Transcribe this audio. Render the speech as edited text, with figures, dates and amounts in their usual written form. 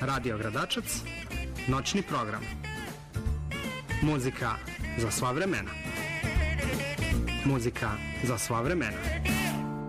Radio Gradačac, noćni program. Muzika za sva vremena. Muzika za sva vremena.